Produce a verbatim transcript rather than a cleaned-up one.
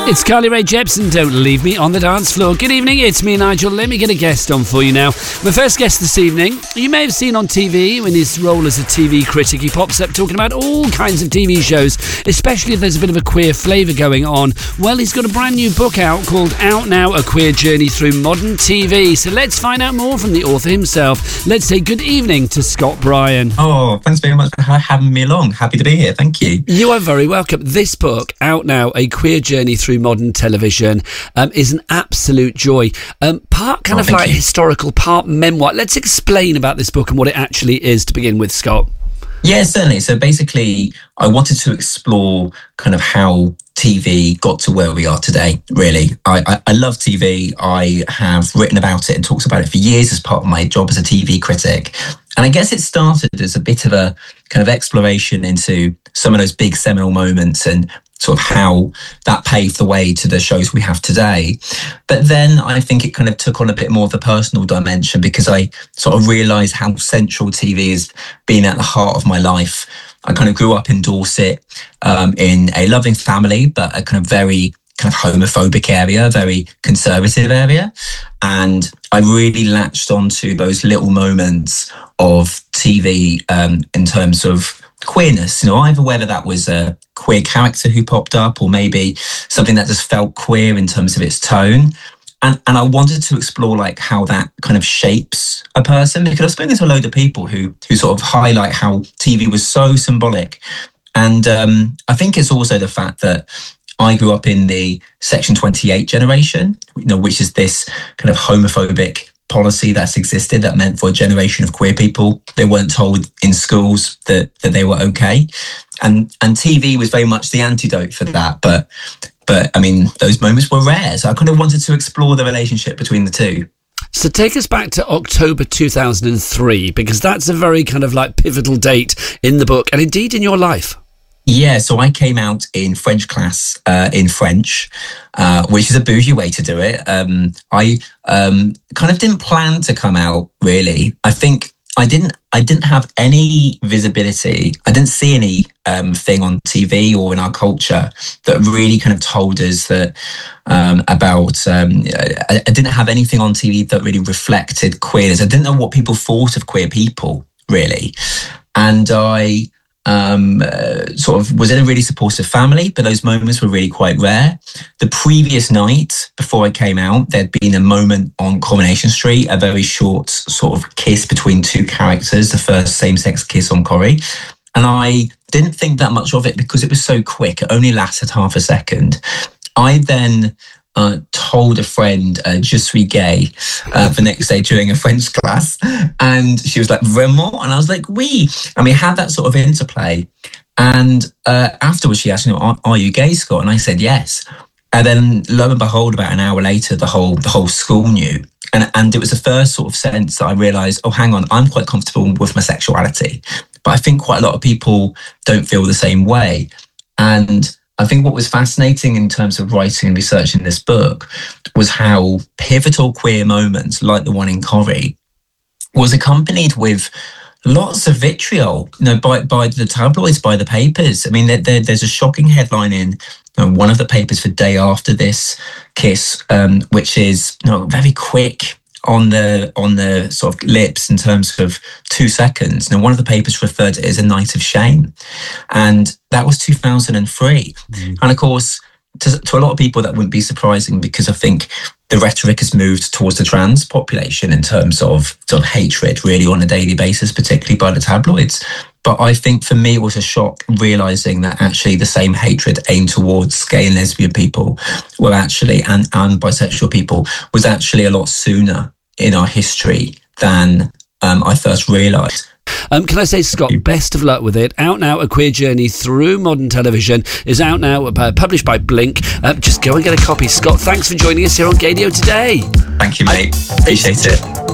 It's Carly Rae Jepsen, Don't Leave Me on the Dance Floor. Good evening, it's me, Nigel. Let me get a guest on for you now. My first guest this evening, you may have seen on T V, in his role as a T V critic, he pops up talking about all kinds of T V shows, especially if there's a bit of a queer flavour going on. Well, he's got a brand new book out called Out Now, A Queer Journey Through Modern T V. So let's find out more from the author himself. Let's say good evening to Scott Bryan. Oh, thanks very much for having me along. Happy to be here, thank you. You are very welcome. This book, Out Now, A Queer Journey Through Modern Television, um, is an absolute joy. Um, part kind oh, of like you. historical, part memoir. Let's explain about this book and what it actually is to begin with, Scott. Yeah, certainly. So basically, I wanted to explore kind of how T V got to where we are today, really. I, I, I love T V. I have written about it and talked about it for years as part of my job as a T V critic. And I guess it started as a bit of a kind of exploration into some of those big seminal moments and sort of how that paved the way to the shows we have today. But then I think it kind of took on a bit more of a personal dimension because I sort of realised how central T V has been at the heart of my life. I kind of grew up in Dorset um, in a loving family, but a kind of very kind of homophobic area, very conservative area. And I really latched onto those little moments of T V um, in terms of queerness, you know, either whether that was a queer character who popped up or maybe something that just felt queer in terms of its tone. And and I wanted to explore like how that kind of shapes a person, because I've spoken to a load of people who who sort of highlight how T V was so symbolic. And um, I think it's also the fact that I grew up in the Section twenty-eight generation, you know, which is this kind of homophobic policy that's existed that meant for a generation of queer people, they weren't told in schools that, that they were okay. And and T V was very much the antidote for that. But, but I mean, those moments were rare. So I kind of wanted to explore the relationship between the two. So take us back to October two thousand three, because that's a very kind of like pivotal date in the book and indeed in your life. Yeah, so I came out in French class uh, in French, uh, which is a bougie way to do it. Um, I um, kind of didn't plan to come out, really. I think I didn't I didn't have any visibility. I didn't see any um, thing on T V or in our culture that really kind of told us that um, about, um, I, I didn't have anything on T V that really reflected queerness. I didn't know what people thought of queer people, really. And I... Um, uh, sort of was in a really supportive family, but those moments were really quite rare. The previous night before I came out, there'd been a moment on Coronation Street, a very short sort of kiss between two characters, the first same-sex kiss on Corrie. And I didn't think that much of it because it was so quick. It only lasted half a second. I then Uh, told a friend, uh, je suis gay, uh, the next day during a French class. And she was like, vraiment? And I was like, oui. And we had that sort of interplay. And uh, afterwards she asked, you know, are, are you gay, Scott? And I said, yes. And then lo and behold, about an hour later, the whole the whole school knew. And, and it was the first sort of sense that I realised, oh, hang on, I'm quite comfortable with my sexuality. But I think quite a lot of people don't feel the same way. And I think what was fascinating in terms of writing and researching this book was how pivotal queer moments, like the one in Corrie, was accompanied with lots of vitriol, you know, by, by the tabloids, by the papers. I mean, there, there, there's a shocking headline in you know, one of the papers for Day After This Kiss, um, which is you know, very quick on the on the sort of lips in terms of two seconds. Now, one of the papers referred to it as a night of shame. And that was two thousand three. Mm. And of course, to, to a lot of people, that wouldn't be surprising because I think the rhetoric has moved towards the trans population in terms of, sort of hatred really on a daily basis, particularly by the tabloids. But I think for me, it was a shock realising that actually the same hatred aimed towards gay and lesbian people were actually, and, and bisexual people, was actually a lot sooner in our history than um, I first realised. Um, can I say, Scott, best of luck with it. Out Now, A Queer Journey Through Modern Television is out now, uh, published by Blink. Uh, just go and get a copy. Scott, thanks for joining us here on Gaydio today. Thank you, mate. Appreciate it.